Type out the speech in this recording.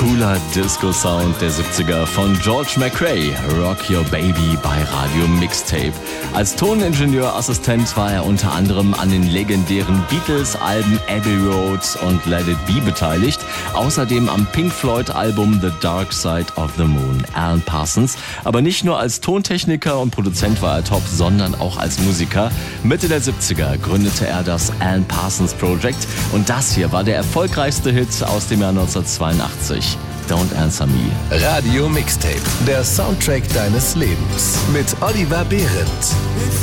Cooler Disco-Sound der 70er von George McRae, Rock Your Baby bei Radio Mixtape. Als Toningenieur-Assistent war er unter anderem an den legendären Beatles-Alben Abbey Road und Let It Be beteiligt, außerdem am Pink Floyd-Album The Dark Side of the Moon. Alan Parsons, aber nicht nur als Tontechniker und Produzent war er top, sondern auch als Musiker. Mitte der 70er gründete er das Alan Parsons Project und das hier war der erfolgreichste Hit aus dem Jahr 1982. Don't Answer Me. Radio Mixtape, der Soundtrack deines Lebens mit Oliver Behrendt.